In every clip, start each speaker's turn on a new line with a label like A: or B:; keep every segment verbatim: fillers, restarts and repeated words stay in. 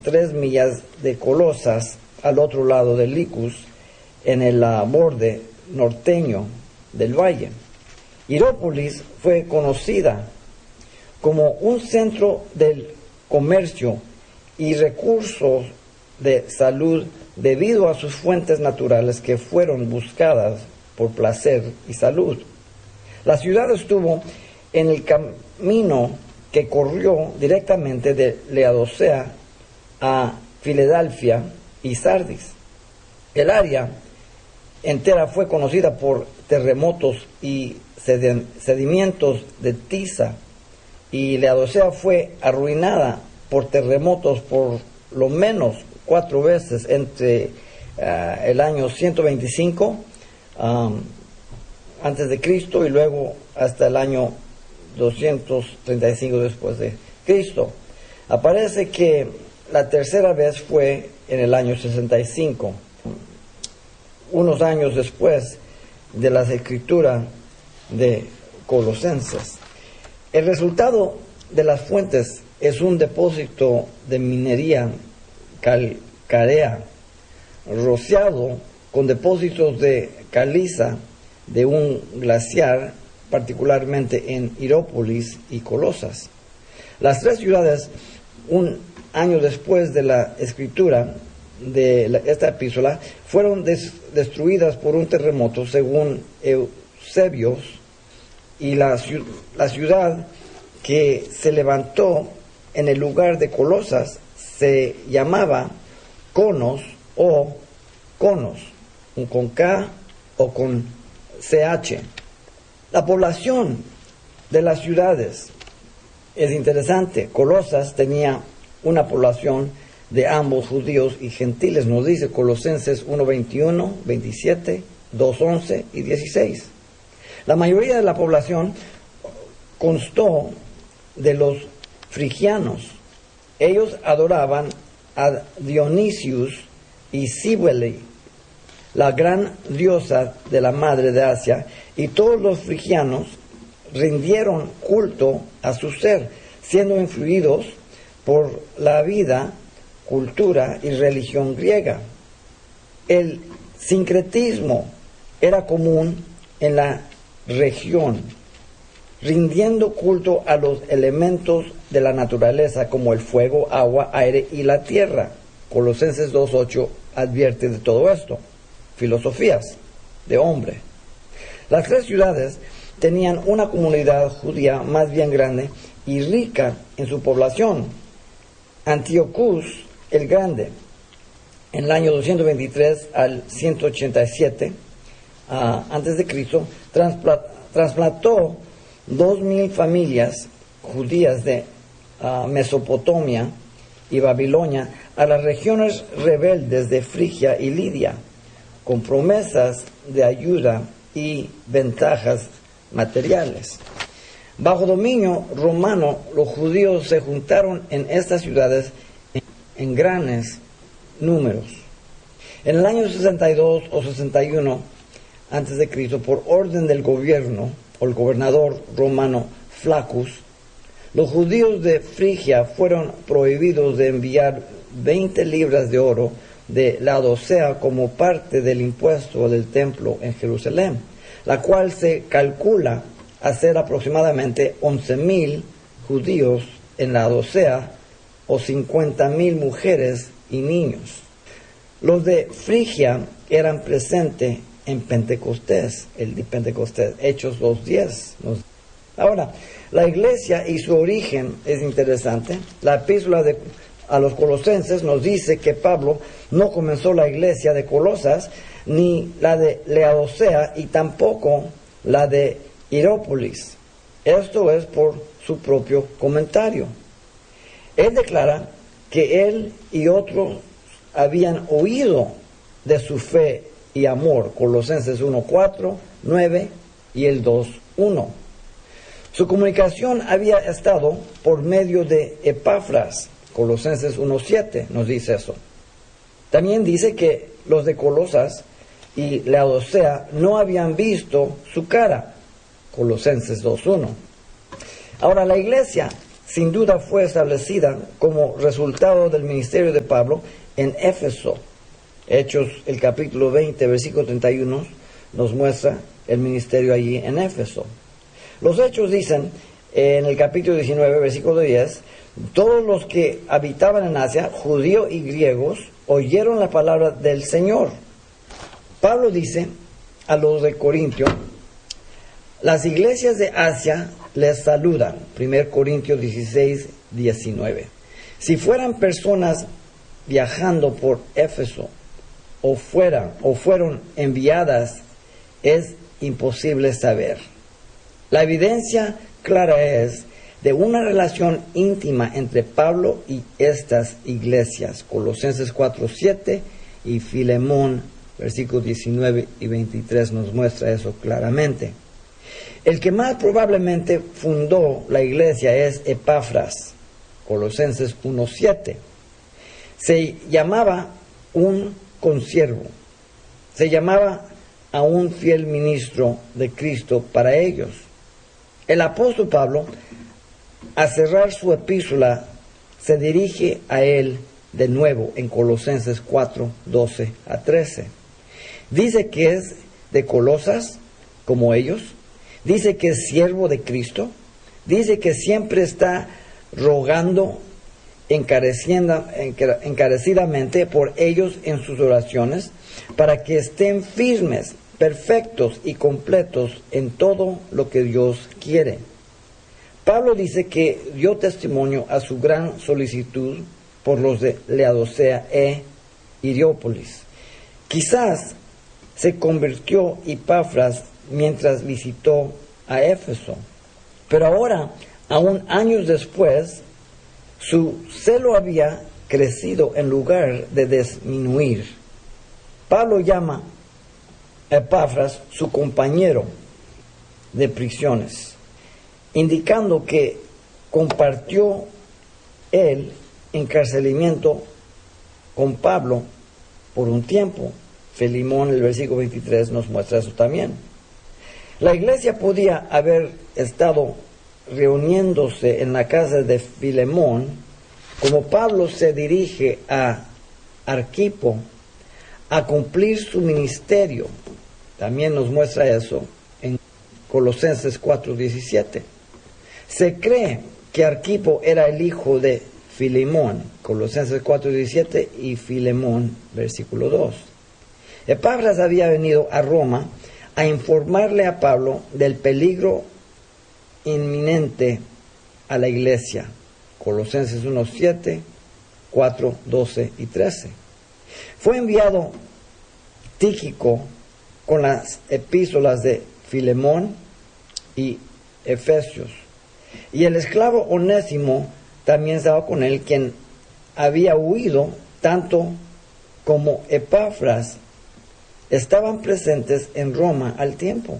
A: tres millas de Colosas al otro lado del Licus, en el uh, borde norteño del valle. Hierápolis fue conocida como un centro del comercio y recursos de salud debido a sus fuentes naturales que fueron buscadas por placer y salud. La ciudad estuvo en el camino que corrió directamente de Laodicea a Filadelfia y Sardis. El área entera fue conocida por terremotos y sedimentos de tiza, y Laodicea fue arruinada por terremotos por lo menos cuatro veces entre uh, el año ciento veinticinco um, antes de Cristo y luego hasta el año doscientos treinta y cinco después de Cristo. Aparece que la tercera vez fue en el año sesenta y cinco, unos años después de la escritura de Colosenses. El resultado de las fuentes es un depósito de minería calcárea rociado con depósitos de caliza de un glaciar, particularmente en Hierápolis y Colosas. Las tres ciudades, un año después de la escritura de la, esta epístola, fueron des, destruidas por un terremoto, según Eusebios, y la, la ciudad que se levantó en el lugar de Colosas se llamaba Conos o Conos, con K o con C H. La población de las ciudades es interesante. Colosas tenía una población de ambos judíos y gentiles, nos dice Colosenses uno veintiuno, veintisiete, dos once y dieciséis. La mayoría de la población constó de los frigianos. Ellos adoraban a Dionisius y Cíbele, la gran diosa de la madre de Asia, y todos los frigianos rindieron culto a su ser, siendo influidos por la vida, cultura y religión griega. El sincretismo era común en la región, rindiendo culto a los elementos de la naturaleza como el fuego, agua, aire y la tierra. Colosenses dos ocho advierte de todo esto. Filosofías de hombre. Las tres ciudades tenían una comunidad judía más bien grande y rica en su población. Antíocus el Grande, en el año doscientos veintitrés al ciento ochenta y siete uh, antes de Cristo, transpla- trasplantó dos mil familias judías de uh, Mesopotamia y Babilonia a las regiones rebeldes de Frigia y Lidia, con promesas de ayuda y ventajas materiales. Bajo dominio romano, los judíos se juntaron en estas ciudades en, en grandes números. En el año sesenta y dos o sesenta y uno antes de Cristo, por orden del gobierno o el gobernador romano Flaccus, los judíos de Frigia fueron prohibidos de enviar veinte libras de oro de Laodicea como parte del impuesto del templo en Jerusalén, la cual se calcula a ser aproximadamente once mil judíos en Laodicea o cincuenta mil mujeres y niños. Los de Frigia eran presentes en Pentecostés, el de Pentecostés, Hechos dos diez. Ahora, la iglesia y su origen es interesante. La epístola de a los Colosenses nos dice que Pablo no comenzó la iglesia de Colosas, ni la de Laodicea, y tampoco la de Hierápolis. Esto es por su propio comentario. Él declara que él y otros habían oído de su fe y amor, Colosenses uno cuatro, nueve y el dos uno. Su comunicación había estado por medio de Epafras, Colosenses uno siete nos dice eso. También dice que los de Colosas y Laodicea no habían visto su cara, Colosenses dos uno. Ahora, la iglesia sin duda fue establecida como resultado del ministerio de Pablo en Éfeso. Hechos, el capítulo veinte, versículo treinta y uno, nos muestra el ministerio allí en Éfeso. Los Hechos dicen, en el capítulo diecinueve, versículo diez, todos los que habitaban en Asia, judíos y griegos, oyeron la palabra del Señor. Pablo dice a los de Corintio, las iglesias de Asia les saludan. primero Corintios dieciséis, diecinueve. Si fueran personas viajando por Éfeso, o fueran, o fueron enviadas, es imposible saber. La evidencia clara es de una relación íntima entre Pablo y estas iglesias. Colosenses cuatro, siete y Filemón, versículos diecinueve y veintitrés, nos muestra eso claramente. El que más probablemente fundó la iglesia es Epafras, Colosenses uno, siete. Se llamaba un consiervo, se llamaba a un fiel ministro de Cristo para ellos. El apóstol Pablo, a cerrar su epístola, se dirige a él de nuevo en Colosenses cuatro, doce a trece. Dice que es de Colosas, como ellos. Dice que es siervo de Cristo. Dice que siempre está rogando encarecidamente por ellos en sus oraciones, para que estén firmes, perfectos y completos en todo lo que Dios quiere. Pablo dice que dio testimonio a su gran solicitud por los de Laodicea e Hierápolis. Quizás se convirtió Epafras mientras visitó a Éfeso, pero ahora, aún años después, su celo había crecido en lugar de disminuir. Pablo llama a Epafras su compañero de prisiones, indicando que compartió el encarcelamiento con Pablo por un tiempo. Filemón, el versículo veintitrés, nos muestra eso también. La iglesia podía haber estado reuniéndose en la casa de Filemón, como Pablo se dirige a Arquipo a cumplir su ministerio. También nos muestra eso en Colosenses cuatro, diecisiete. Se cree que Arquipo era el hijo de Filemón, Colosenses cuatro, diecisiete y Filemón, versículo dos. Epafras había venido a Roma a informarle a Pablo del peligro inminente a la iglesia, Colosenses uno, siete, cuatro, doce y trece. Fue enviado Tíquico con las epístolas de Filemón y Efesios, y el esclavo Onésimo también estaba con él, quien había huido tanto como Epafras. Estaban presentes en Roma al tiempo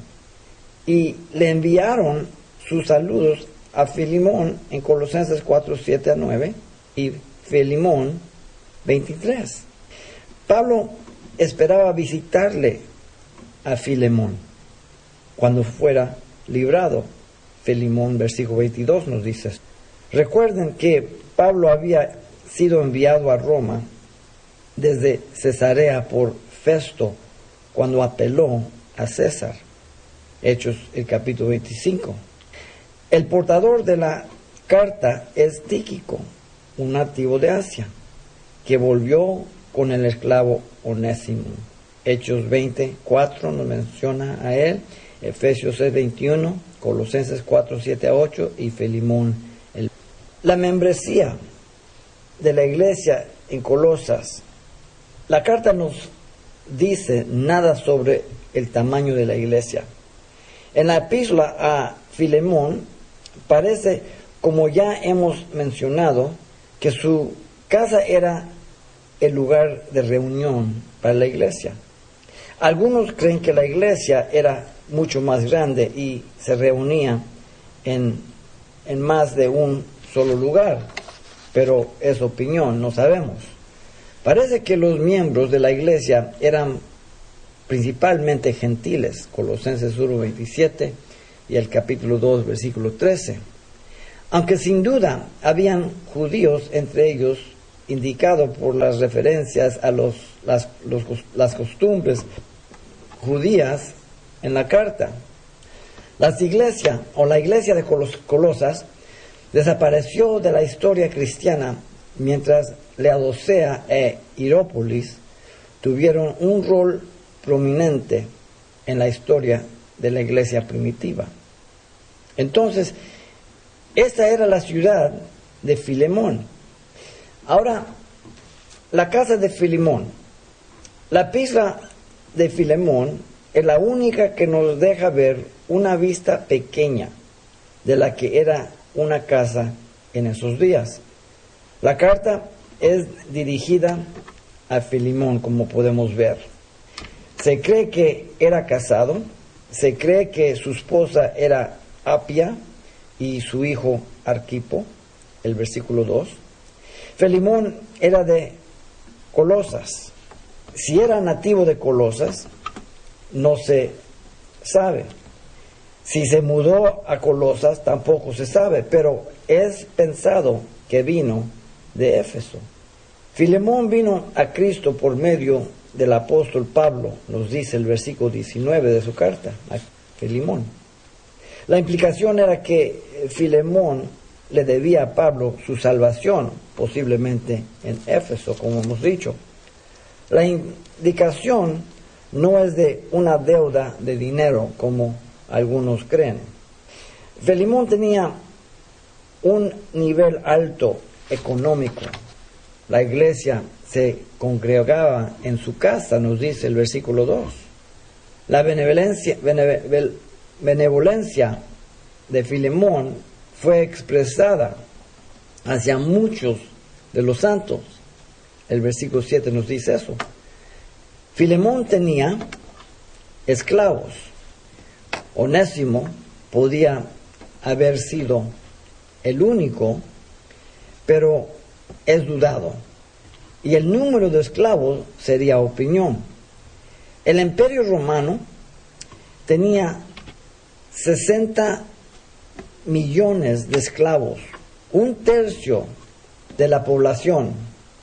A: y le enviaron sus saludos a Filemón en Colosenses cuatro, siete a nueve y Filemón veintitrés. Pablo esperaba visitarle a Filemón cuando fuera librado. Filemón, versículo veintidós, nos dice. Recuerden que Pablo había sido enviado a Roma desde Cesarea por Festo, cuando apeló a César. Hechos, el capítulo veinticinco. El portador de la carta es Tíquico, un nativo de Asia, que volvió con el esclavo Onésimo. Hechos veinte, cuatro nos menciona a él, Efesios seis, veintiuno, Colosenses cuatro, siete a ocho y Filemón. El... La membresía de la iglesia en Colosas. La carta nos dice nada sobre el tamaño de la iglesia. En la epístola a Filemón parece, como ya hemos mencionado, que su casa era el lugar de reunión para la iglesia. Algunos creen que la iglesia era mucho más grande y se reunía en, en más de un solo lugar, pero es opinión, no sabemos. Parece que los miembros de la iglesia eran principalmente gentiles, Colosenses uno, veintisiete y el capítulo dos, versículo trece. Aunque sin duda habían judíos entre ellos, indicado por las referencias a los, las, los, las costumbres judías en la carta. La iglesia, o la iglesia de Colos, Colosas, desapareció de la historia cristiana, mientras Laodicea e Hierápolis tuvieron un rol prominente en la historia de la iglesia primitiva. Entonces, esta era la ciudad de Filemón. Ahora, la casa de Filemón. La epístola de Filemón es la única que nos deja ver una vista pequeña de la que era una casa en esos días. La carta es dirigida a Filemón, como podemos ver. Se cree que era casado, se cree que su esposa era Apia y su hijo Arquipo, el versículo dos. Filemón era de Colosas. Si era nativo de Colosas, no se sabe. Si se mudó a Colosas, tampoco se sabe, pero es pensado que vino de Éfeso. Filemón vino a Cristo por medio del apóstol Pablo, nos dice el versículo diecinueve de su carta a Filemón. La implicación era que Filemón le debía a Pablo su salvación, posiblemente en Éfeso, como hemos dicho. La indicación no es de una deuda de dinero, como algunos creen. Filemón tenía un nivel alto económico. La iglesia se congregaba en su casa, nos dice el versículo dos. La benevolencia, benevel, benevolencia de Filemón fue expresada hacia muchos de los santos. El versículo siete nos dice eso. Filemón tenía esclavos. Onésimo podía haber sido el único, pero es dudado. Y el número de esclavos sería opinión. El Imperio Romano tenía sesenta millones de esclavos, un tercio de la población.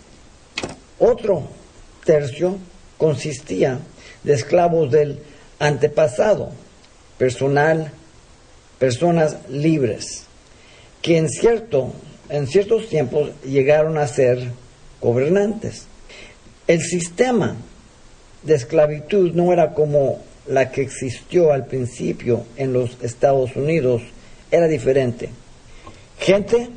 A: Otro tercio consistía de esclavos del antepasado, personal, personas libres, que en cierto, en ciertos tiempos llegaron a ser gobernantes. El sistema de esclavitud no era como la que existió al principio en los Estados Unidos, era diferente. Gente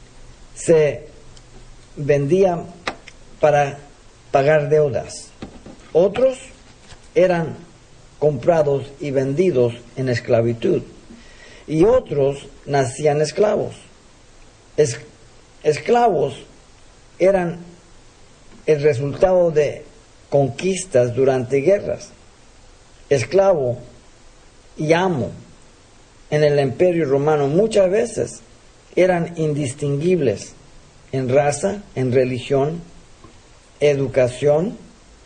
A: se vendía para pagar deudas. Otros eran comprados y vendidos en esclavitud. Y otros nacían esclavos. Es, esclavos eran el resultado de conquistas durante guerras. Esclavo y amo en el Imperio Romano muchas veces eran indistinguibles en raza, en religión, educación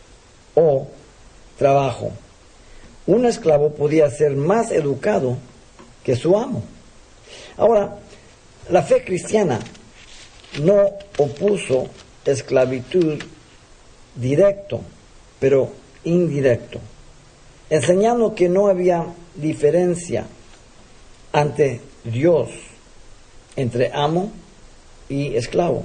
A: o trabajo. Un esclavo podía ser más educado que su amo. Ahora, la fe cristiana no opuso esclavitud directo, pero indirecto, enseñando que no había diferencia ante Dios entre amo y esclavo.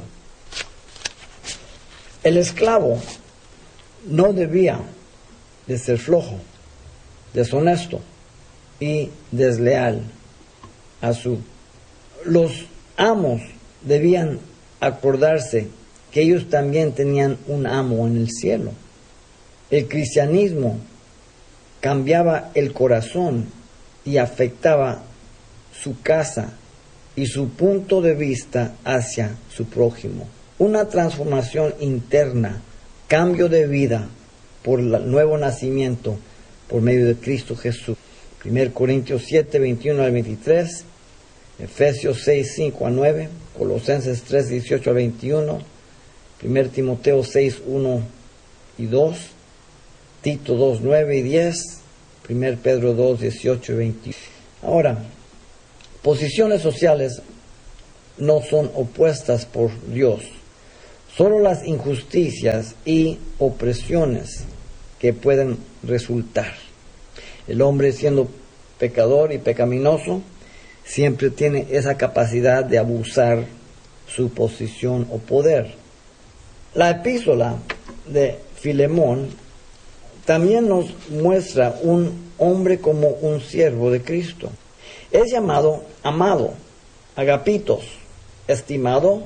A: El esclavo no debía de ser flojo, deshonesto y desleal a su. Los amos debían acordarse que ellos también tenían un amo en el cielo. El cristianismo cambiaba el corazón y afectaba su casa y su punto de vista hacia su prójimo. Una transformación interna, cambio de vida por el nuevo nacimiento por medio de Cristo Jesús. primera Corintios siete, veintiuno al veintitrés, Efesios seis, cinco a nueve, Colosenses tres, dieciocho al veintiuno, primera Timoteo seis, uno y dos, Tito dos, nueve y diez, primera Pedro dos, dieciocho y veintiuno. Ahora, posiciones sociales no son opuestas por Dios, solo las injusticias y opresiones que pueden resultar. El hombre, siendo pecador y pecaminoso, siempre tiene esa capacidad de abusar su posición o poder. La epístola de Filemón también nos muestra un hombre como un siervo de Cristo. Es llamado amado, agapitos, estimado,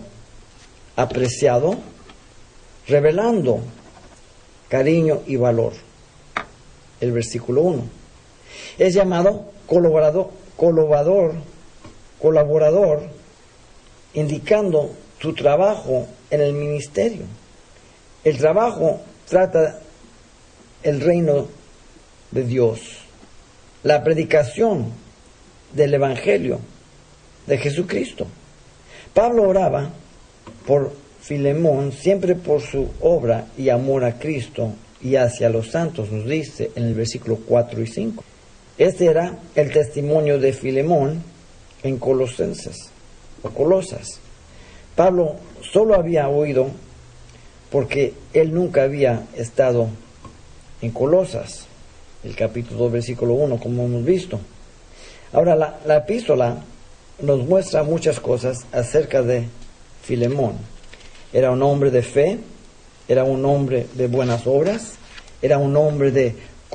A: apreciado, revelando cariño y valor. El versículo uno. Es llamado colaborador, colaborador, colaborador, indicando su trabajo en el ministerio. El trabajo trata el reino de Dios, la predicación del Evangelio de Jesucristo. Pablo oraba por Filemón siempre por su obra y amor a Cristo y hacia los santos, nos dice en el versículo cuatro y cinco. Este era el testimonio de Filemón en Colosenses o Colosas. Pablo solo había oído porque él nunca había estado en Colosas, el capítulo dos, versículo uno, como hemos visto. Ahora, la, la epístola nos muestra muchas cosas acerca de Filemón. Era un hombre de fe, era un hombre de buenas obras, era un hombre de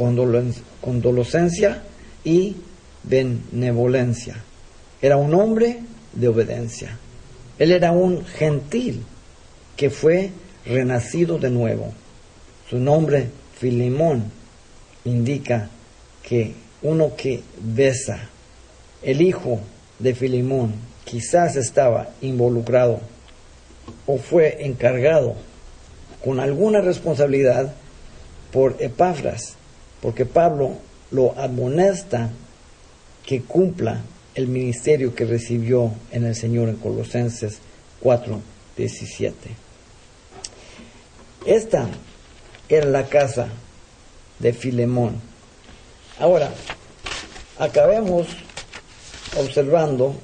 A: condolescencia y benevolencia. Era un hombre de obediencia. Él era un gentil que fue renacido de nuevo. Su nombre, Filemón, indica que uno que besa. El hijo de Filemón quizás estaba involucrado o fue encargado con alguna responsabilidad por Epafras, porque Pablo lo amonesta que cumpla el ministerio que recibió en el Señor en Colosenses cuatro diecisiete. Esta era la casa de Filemón. Ahora, acabemos observando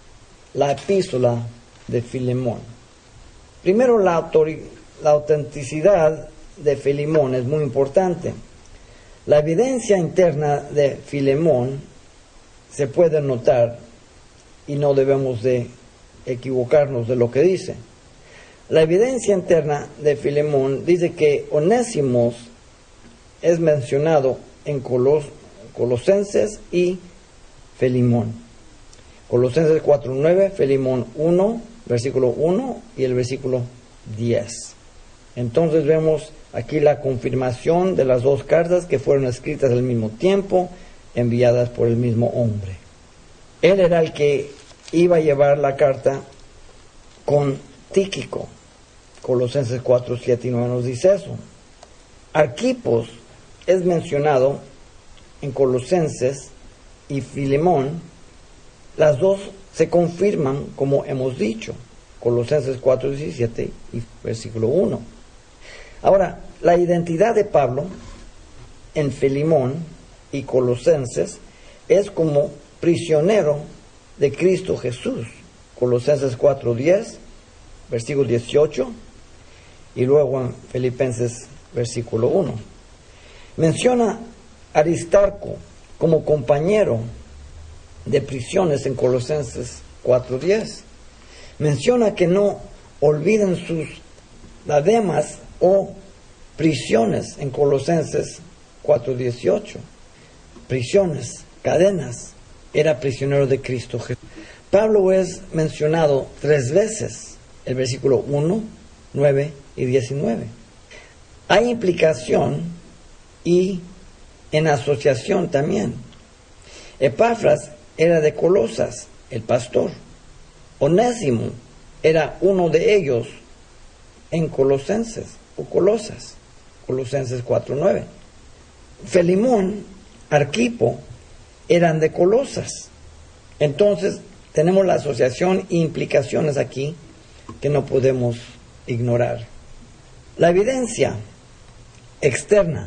A: la epístola de Filemón. Primero, la, autori- la autenticidad de Filemón es muy importante. La evidencia interna de Filemón se puede notar y no debemos de equivocarnos de lo que dice. La evidencia interna de Filemón dice que Onésimos es mencionado en Colos, Colosenses y Filemón. Colosenses cuatro nueve, Filemón uno, versículo uno y el versículo diez. Entonces vemos aquí la confirmación de las dos cartas que fueron escritas al mismo tiempo, enviadas por el mismo hombre. Él era el que iba a llevar la carta con Tíquico. Colosenses cuatro siete y nueve nos dice eso. Arquipos es mencionado en Colosenses y Filemón. Las dos se confirman como hemos dicho. Colosenses cuatro diecisiete y versículo uno. Ahora, la identidad de Pablo en Filemón y Colosenses es como prisionero de Cristo Jesús. Colosenses cuatro diez, versículo dieciocho, y luego en Filipenses versículo uno. Menciona a Aristarco como compañero de prisiones en Colosenses cuatro diez. Menciona que no olviden sus diademas o prisiones en Colosenses cuatro dieciocho. Prisiones, cadenas. Era prisionero de Cristo Jesús. Pablo es mencionado tres veces, el versículo uno, nueve y diecinueve. Hay implicación y en asociación también. Epafras era de Colosas, el pastor. Onésimo era uno de ellos en Colosenses o Colosas, Colosenses cuatro nueve. Filemón, Arquipo eran de Colosas. Entonces tenemos la asociación e implicaciones aquí que no podemos ignorar. La evidencia externa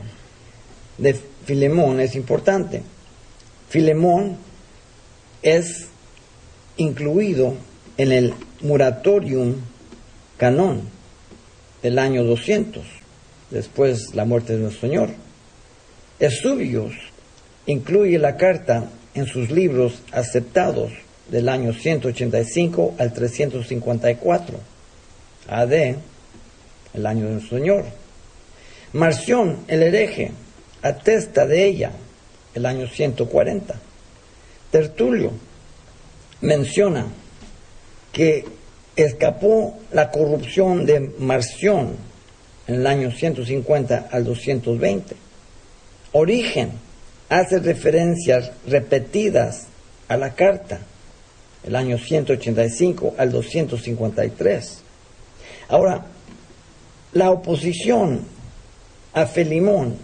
A: de Filemón es importante. Filemón es incluido en el Muratorium Canon del año doscientos, después la muerte de nuestro Señor. Eusebius incluye la carta en sus libros aceptados del año ciento ochenta y cinco al trescientos cincuenta y cuatro A D, el año de nuestro Señor. Marción, el hereje, atesta de ella, el año ciento cuarenta. Tertulio menciona que escapó la corrupción de Marción en el año ciento cincuenta al doscientos veinte. Origen hace referencias repetidas a la carta, el año ciento ochenta y cinco al doscientos cincuenta y tres. Ahora, la oposición a Filemón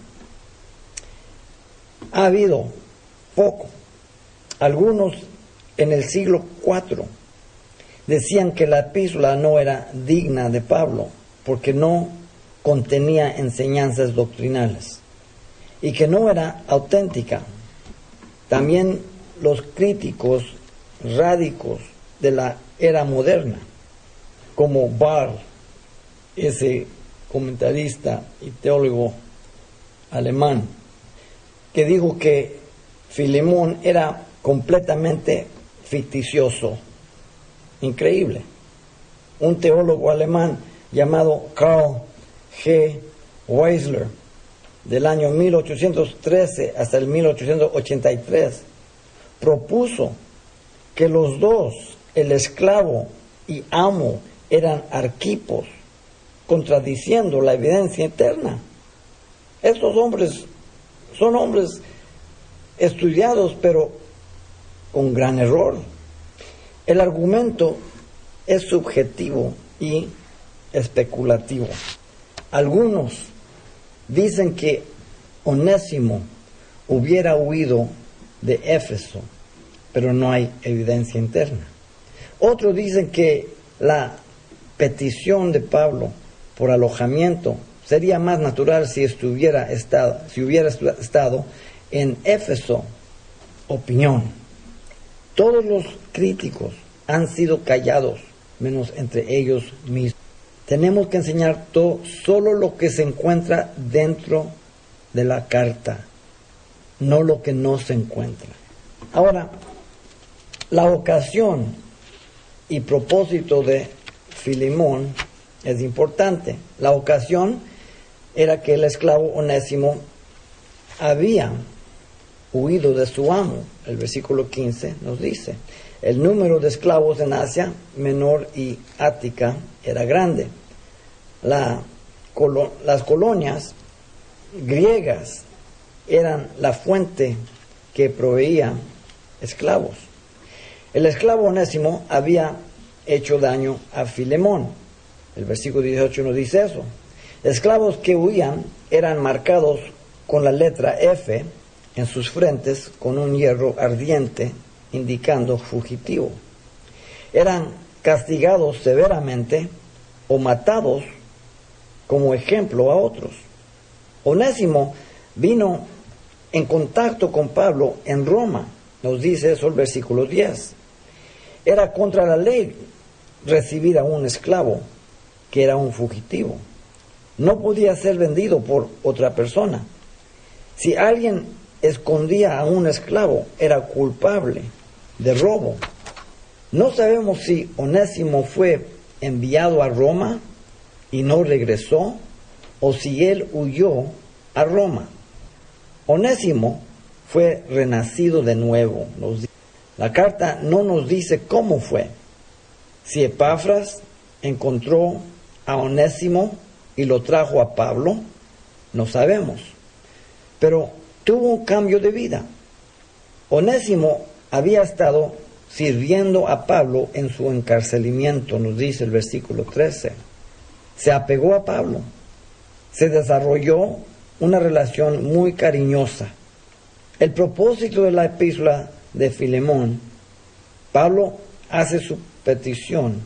A: ha habido poco. Algunos en el siglo cuatro decían que la epístola no era digna de Pablo porque no contenía enseñanzas doctrinales y que no era auténtica. También los críticos rádicos de la era moderna, como Barr, ese comentarista y teólogo alemán, que dijo que Filemón era completamente ficticioso. Increíble. Un teólogo alemán llamado Karl G. Weisler, del año mil ochocientos trece hasta el mil ochocientos ochenta y tres, propuso que los dos, el esclavo y amo, eran arquipos, contradiciendo la evidencia eterna. Estos hombres son hombres estudiados, pero con gran error. El argumento es subjetivo y especulativo. Algunos dicen que Onésimo hubiera huido de Éfeso, pero no hay evidencia interna. Otros dicen que la petición de Pablo por alojamiento sería más natural si estuviera estado, si hubiera estado en Éfeso. Opinión. Todos los críticos han sido callados, menos entre ellos mismos. Tenemos que enseñar todo, solo lo que se encuentra dentro de la carta, no lo que no se encuentra. Ahora, la ocasión y propósito de Filemón es importante. La ocasión era que el esclavo Onésimo había huido de su amo. El versículo quince nos dice: el número de esclavos en Asia Menor y Ática era grande. La, colo, las colonias griegas eran la fuente que proveía esclavos. El esclavo Onésimo había hecho daño a Filemón. El versículo dieciocho nos dice eso. Esclavos que huían eran marcados con la letra F en sus frentes con un hierro ardiente indicando fugitivo. Eran castigados severamente o matados como ejemplo a otros. Onésimo vino en contacto con Pablo en Roma. Nos dice eso el versículo diez. Era contra la ley recibir a un esclavo que era un fugitivo. No podía ser vendido por otra persona. Si alguien escondía a un esclavo, era culpable de robo. No sabemos si Onésimo fue enviado a Roma y no regresó, o si él huyó a Roma. Onésimo fue renacido de nuevo. Nos dice. La carta no nos dice cómo fue. Si Epafras encontró a Onésimo y lo trajo a Pablo, no sabemos. Pero tuvo un cambio de vida. Onésimo había estado sirviendo a Pablo en su encarcelamiento, nos dice el versículo trece. Se apegó a Pablo. Se desarrolló una relación muy cariñosa. El propósito de la epístola de Filemón, Pablo hace su petición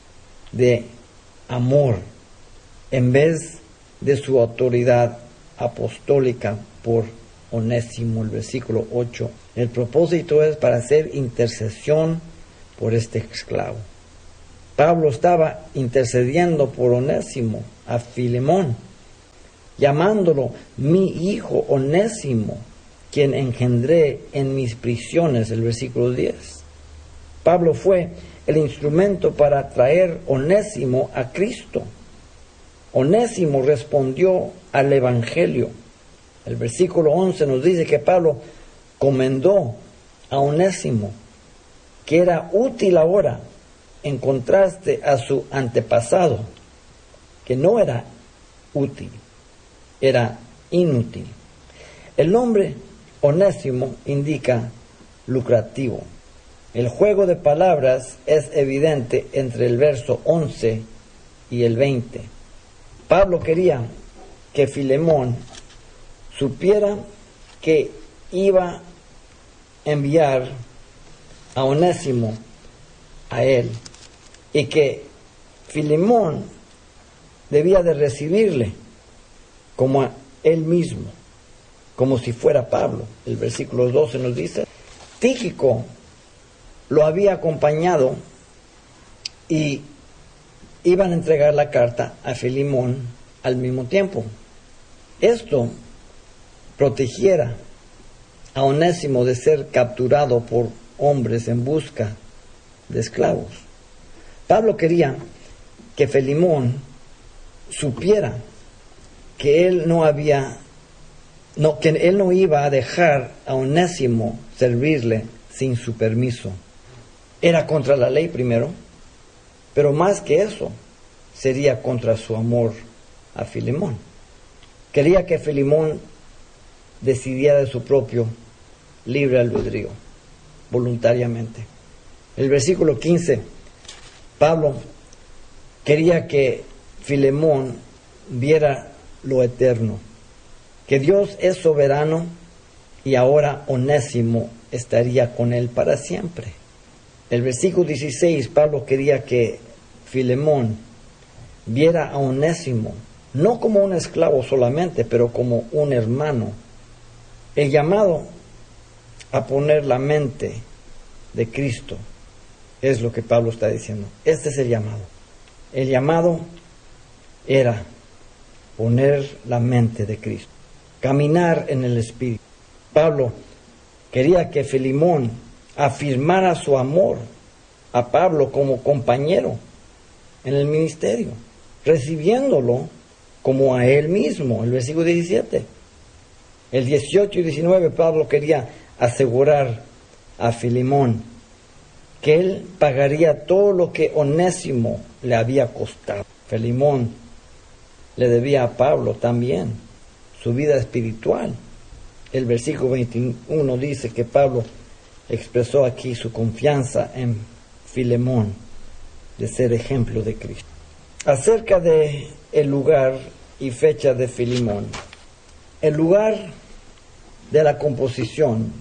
A: de amor en vez de su autoridad apostólica por Onésimo, el versículo ocho. El propósito es para hacer intercesión por este esclavo. Pablo estaba intercediendo por Onésimo a Filemón, llamándolo mi hijo Onésimo, quien engendré en mis prisiones, el versículo diez. Pablo fue el instrumento para traer Onésimo a Cristo. Onésimo respondió al Evangelio. El versículo once nos dice que Pablo comendó a Onésimo, que era útil ahora, en contraste a su antepasado, que no era útil, era inútil. El nombre Onésimo indica lucrativo. El juego de palabras es evidente entre el verso once y el veinte. Pablo quería que Filemón supiera que iba a enviar a Onésimo a él y que Filemón debía de recibirle como a él mismo, como si fuera Pablo. El versículo doce nos dice, Tíquico lo había acompañado y iban a entregar la carta a Filemón al mismo tiempo. Esto protegiera a Onésimo de ser capturado por hombres en busca de esclavos. Pablo quería que Filemón supiera que él no había, no, que él no iba a dejar a Onésimo servirle sin su permiso. Era contra la ley primero, pero más que eso, sería contra su amor a Filemón. Quería que Filemón decidiera de su propio libre albedrío, voluntariamente. El versículo quince, Pablo quería que Filemón viera lo eterno, que Dios es soberano y ahora Onésimo estaría con él para siempre. El versículo dieciséis, Pablo quería que Filemón viera a Onésimo no como un esclavo solamente, pero como un hermano. El llamado a poner la mente de Cristo es lo que Pablo está diciendo. Este es el llamado. El llamado era poner la mente de Cristo, caminar en el Espíritu. Pablo quería que Filemón afirmara su amor a Pablo como compañero en el ministerio, recibiéndolo como a él mismo. El versículo diecisiete. El dieciocho y diecinueve, Pablo quería asegurar a Filemón que él pagaría todo lo que Onésimo le había costado. Filemón le debía a Pablo también su vida espiritual. El versículo veintiuno dice que Pablo expresó aquí su confianza en Filemón de ser ejemplo de Cristo. Acerca de el lugar y fecha de Filemón. El lugar de la composición,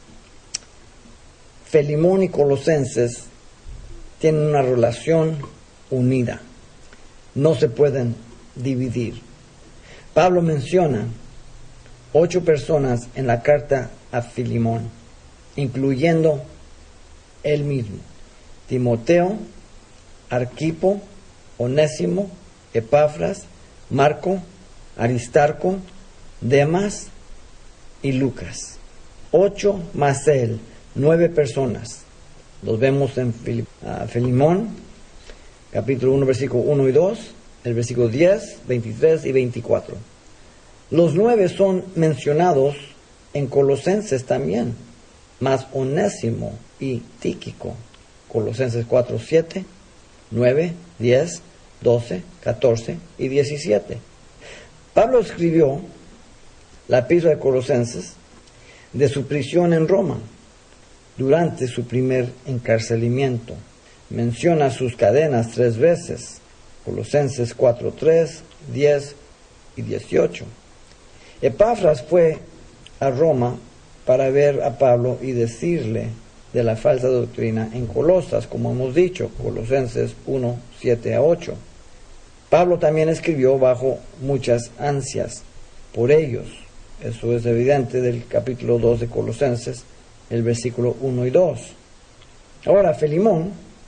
A: Filemón y Colosenses tienen una relación unida. No se pueden dividir. Pablo menciona ocho personas en la carta a Filemón, incluyendo él mismo: Timoteo, Arquipo, Onésimo, Epafras, Marco, Aristarco, Demas y Lucas. Ocho más él, nueve personas. Los vemos en Filemón, capítulo uno, versículo uno y dos, el versículo diez, veintitrés y veinticuatro. Los nueve son mencionados en Colosenses también, más Onésimo y Tíquico. Colosenses cuatro, siete, nueve, diez, doce, catorce y diecisiete. Pablo escribió la epístola de Colosenses de su prisión en Roma durante su primer encarcelamiento. Menciona sus cadenas tres veces: Colosenses cuatro, tres, diez y dieciocho. Epafras fue a Roma para ver a Pablo y decirle de la falsa doctrina en Colosas, como hemos dicho, Colosenses uno, siete a ocho. Pablo también escribió bajo muchas ansias por ellos. Eso es evidente del capítulo dos de Colosenses, el versículo uno y dos. Ahora, Filemón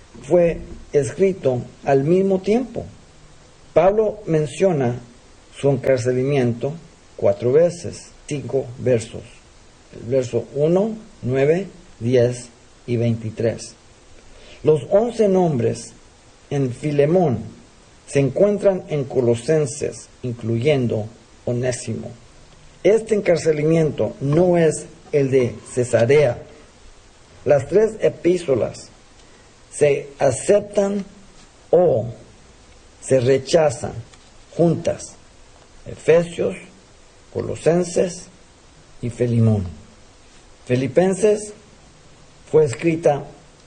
A: fue escrito al mismo tiempo. Pablo menciona su encarcelamiento cuatro veces, cinco versos. El verso uno, nueve, diez y veintitrés. Los once nombres en Filemón se encuentran en Colosenses, incluyendo Onésimo. Este encarcelamiento no es el de Cesarea. Las tres epístolas se aceptan o se rechazan juntas: Efesios, Colosenses y Filemón. Filipenses fue escrita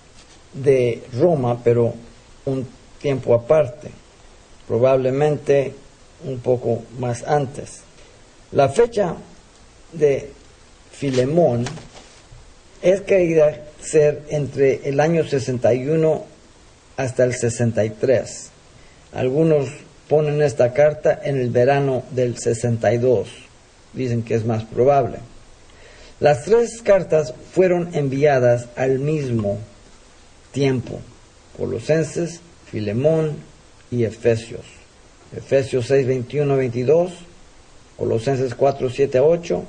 A: de Roma, pero un tiempo aparte, probablemente un poco más antes. La fecha de Filemón es creída ser entre el año sesenta y uno hasta el sesenta y tres. Algunos ponen esta carta en el verano del sesenta y dos. Dicen que es más probable. Las tres cartas fueron enviadas al mismo tiempo: Colosenses, Filemón y Efesios. Efesios seis, veintiuno a veintidós, Colosenses cuatro, siete a ocho,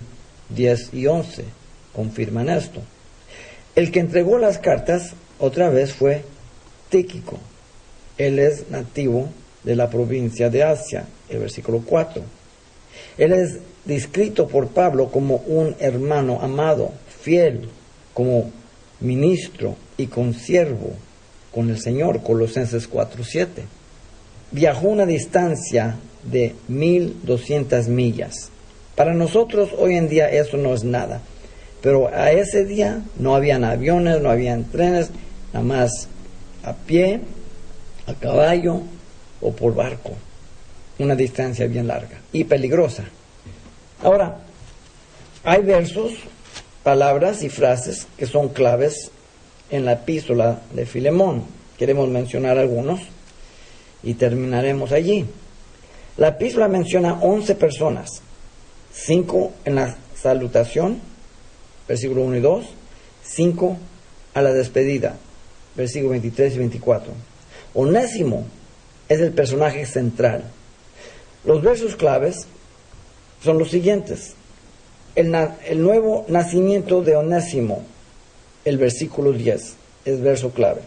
A: diez y once confirman esto. El que entregó las cartas otra vez fue Tíquico. Él es nativo de la provincia de Asia, el versículo cuatro. Él es descrito por Pablo como un hermano amado, fiel, como ministro y consiervo con el Señor, Colosenses cuatro, siete. Viajó una distancia de mil doscientas millas. Para nosotros hoy en día eso no es nada, pero a ese día no habían aviones, no habían trenes, nada más a pie, a caballo o por barco. Una distancia bien larga y peligrosa. Ahora, hay versos, palabras y frases que son claves en la epístola de Filemón. Queremos mencionar algunos y terminaremos allí. La epístola menciona once personas, cinco en la salutación, versículo uno y dos, cinco a la despedida, versículo veintitrés y veinticuatro. Onésimo es el personaje central. Los versos claves son los siguientes: el, na- el nuevo nacimiento de Onésimo, el versículo diez, es verso clave.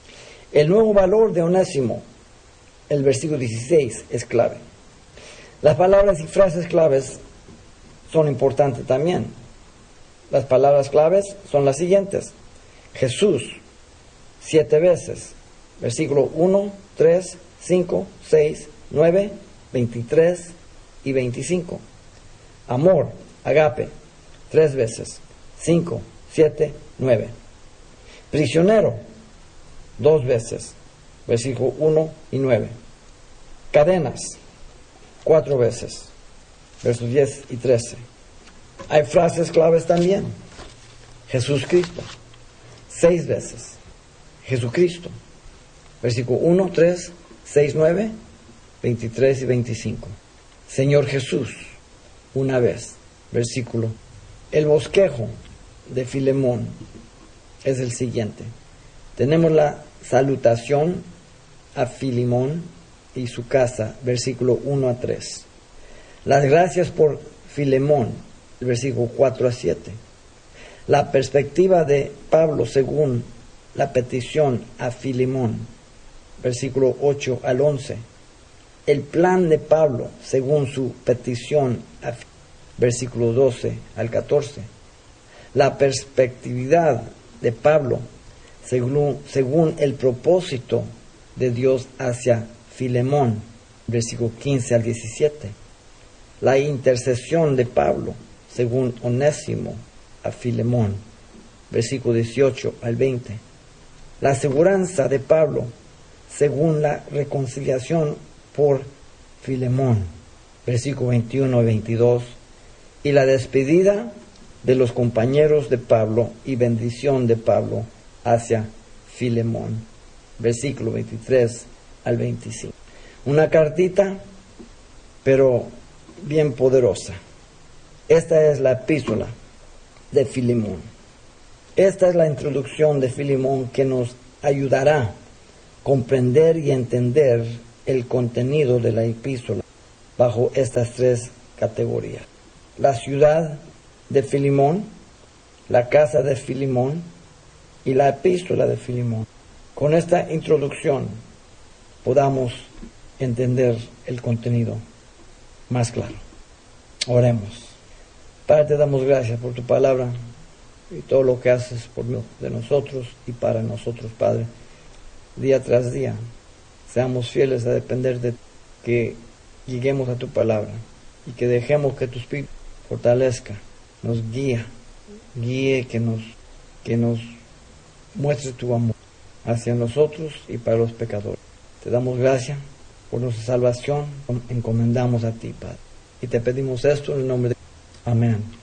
A: El nuevo valor de Onésimo, el versículo dieciséis, es clave. Las palabras y frases claves son importantes también. Las palabras claves son las siguientes: Jesús, siete veces, versículo uno, tres, cinco, seis, nueve, veintitrés y veinticinco. Amor, agape, tres veces, cinco, siete, nueve. Prisionero, dos veces, versículo uno y nueve. Cadenas, cuatro veces, versos diez y trece. Hay frases claves también. Jesús Cristo, seis veces. Jesucristo, versículo uno, tres, seis, nueve, veintitrés y veinticinco. Señor Jesús, una vez, versículo. El bosquejo de Filemón es el siguiente. Tenemos la salutación a Filemón y su casa, versículo uno a tres. Las gracias por Filemón, versículo cuatro a siete. La perspectiva de Pablo según la petición a Filemón, versículo ocho al once. El plan de Pablo según su petición, versículo doce al catorce. La perspectividad de Pablo según, según el propósito de Dios hacia Filemón, versículo quince al diecisiete. La intercesión de Pablo según Onésimo a Filemón, versículo dieciocho al veinte. La aseguranza de Pablo según la reconciliación por Filemón, versículo veintiuno y veintidós, y la despedida de los compañeros de Pablo y bendición de Pablo hacia Filemón, versículo veintitrés al veinticinco. Una cartita, pero bien poderosa. Esta es la epístola de Filemón. Esta es la introducción de Filemón que nos ayudará a comprender y entender el contenido de la epístola bajo estas tres categorías: la ciudad de Filemón, la casa de Filemón y la epístola de Filemón. Con esta introducción podamos entender el contenido más claro. Oremos. Padre, te damos gracias por tu palabra y todo lo que haces por de nosotros y para nosotros, Padre. Día tras día, seamos fieles a depender de que lleguemos a tu palabra y que dejemos que tu Espíritu fortalezca, nos guíe, guíe, que nos, que nos muestre tu amor hacia nosotros y para los pecadores. Te damos gracias por nuestra salvación, encomendamos a ti, Padre, y te pedimos esto en el nombre de Amén.